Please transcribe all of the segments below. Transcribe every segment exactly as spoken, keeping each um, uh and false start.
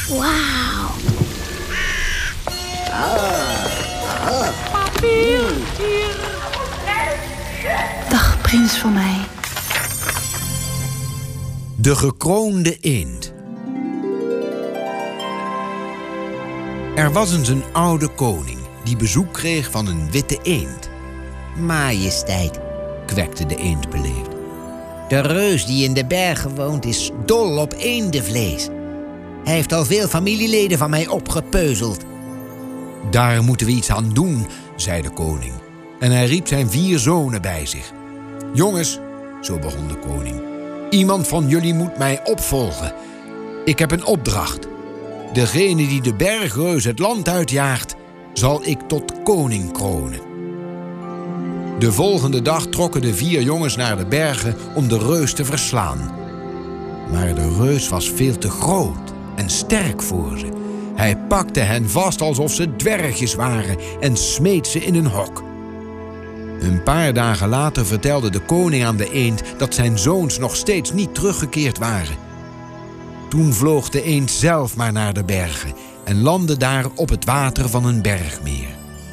Wauw. Papier, hier. Dag, prins van mij. De gekroonde eend. Er was eens een oude koning die bezoek kreeg van een witte eend. Majesteit, Kwekte de eend beleefd. de reus die in de bergen woont is dol op eendenvlees. Hij heeft al veel familieleden van mij opgepeuzeld. Daar moeten we iets aan doen, zei de koning. En hij riep zijn vier zonen bij zich. Jongens, zo begon de koning, iemand van jullie moet mij opvolgen. Ik heb een opdracht. Degene die de bergreus het land uitjaagt, zal ik tot koning kronen. De volgende dag trokken de vier jongens naar de bergen om de reus te verslaan. Maar de reus was veel te groot en sterk voor ze. Hij pakte hen vast alsof ze dwergjes waren en smeet ze in een hok. Een paar dagen later vertelde de koning aan de eend dat zijn zoons nog steeds niet teruggekeerd waren. Toen vloog de eend zelf maar naar de bergen en landde daar op het water van een bergmeer.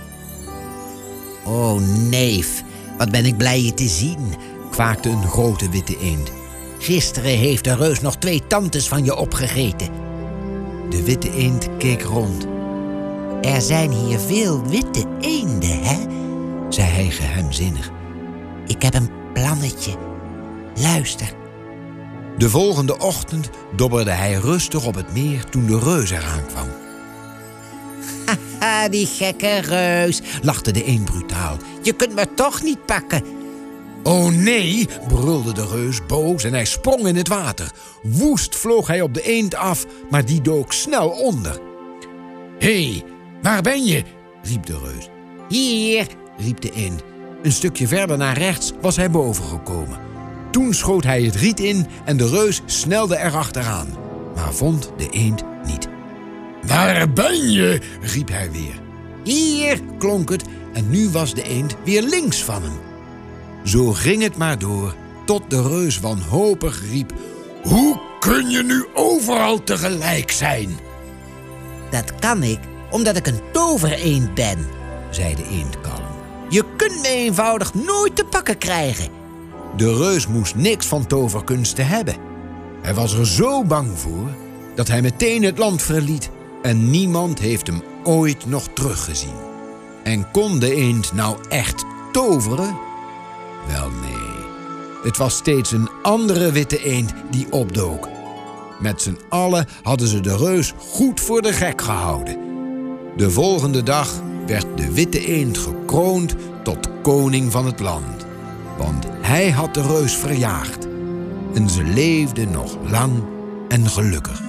O neef, wat ben ik blij je te zien, Kwaakte een grote witte eend. gisteren heeft de reus nog twee tantes van je opgegeten. De witte eend keek rond, Er zijn hier veel witte eenden, hè? zei hij geheimzinnig. Ik heb een plannetje. Luister. De volgende ochtend dobberde hij rustig op het meer toen de reus eraan kwam. Haha, die gekke reus, lachte de eend brutaal. Je kunt me toch niet pakken. Oh nee, brulde de reus boos en hij sprong in het water. Woest vloog hij op de eend af, maar die dook snel onder. Hé, hey, waar ben je? Riep de reus. Hier, Riep de eend. Een stukje verder naar rechts was hij boven gekomen. Toen schoot hij het riet in en de reus snelde erachteraan, maar vond de eend niet. Waar ben je? Riep hij weer. Hier, klonk het, en nu was de eend weer links van hem. Zo ging het maar door, tot de reus wanhopig riep: Hoe kun je nu overal tegelijk zijn? dat kan ik, omdat ik een tovereend ben, zei de eend kalm. Je kunt me eenvoudig nooit te pakken krijgen. De reus moest niks van toverkunsten hebben. Hij was er zo bang voor dat hij meteen het land verliet en niemand heeft hem ooit nog teruggezien. En kon de eend nou echt toveren? Wel nee, het was steeds een andere witte eend die opdook. Met z'n allen hadden ze de reus goed voor de gek gehouden. De volgende dag werd de witte eend gekroond tot koning van het land. Want hij had de reus verjaagd. En ze leefden nog lang en gelukkig.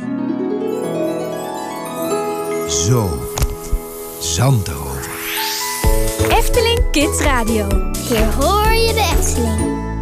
Zo, Zandrover. Efteling Kids Radio. Hier hoor je de Efteling.